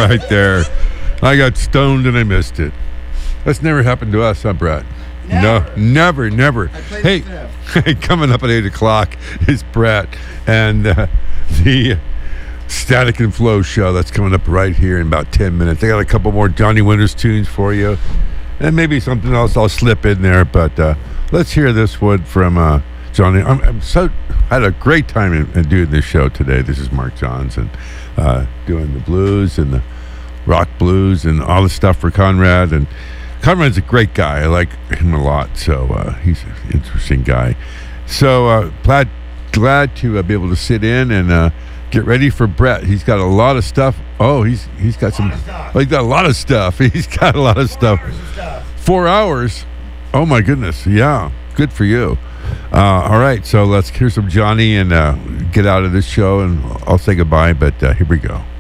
right there. I got stoned and I missed it. That's never happened to us, huh, Brett? Never. Hey, coming up at 8 o'clock is Brett and the Static and Flow show. That's coming up right here in about 10 minutes. I got a couple more Johnny Winters tunes for you, and maybe something else I'll slip in there. But let's hear this one from Johnny. I had a great time in doing this show today. This is Mark Johnson doing the blues and the rock blues and all the stuff for Conrad. And Conrad's a great guy. I like him a lot. So he's an interesting guy. So glad to be able to sit in and get ready for Brett. He's got a lot of stuff. Oh, he's got some. Oh, he's got a lot of stuff. He's got a lot of stuff. 4 hours. Oh my goodness. Yeah. Good for you. All right. So let's hear some Johnny and get out of this show, and I'll say goodbye. But here we go.